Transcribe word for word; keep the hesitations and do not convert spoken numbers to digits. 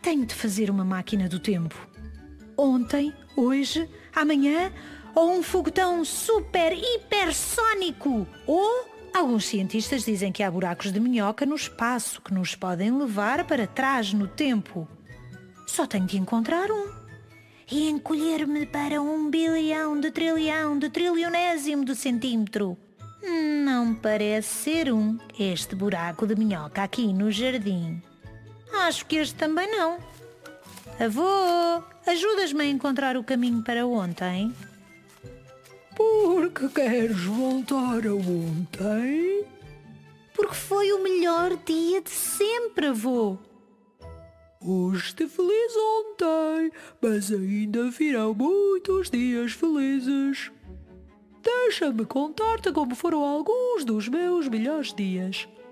Tenho de fazer uma máquina do tempo. Ontem, hoje, amanhã, ou um foguetão super hipersónico. Ou alguns cientistas dizem que há buracos de minhoca no espaço que nos podem levar para trás no tempo. Só tenho de encontrar um. E encolher-me para um bilhão de trilhão de trilionésimo de centímetro. Não parece ser um, este buraco de minhoca aqui no jardim. Acho que este também não. Avô, ajudas-me a encontrar o caminho para ontem? Por que queres voltar a ontem? Porque foi o melhor dia de sempre, avô. Hoje estive feliz ontem, mas ainda virão muitos dias felizes. Deixa-me contar-te como foram alguns dos meus melhores dias.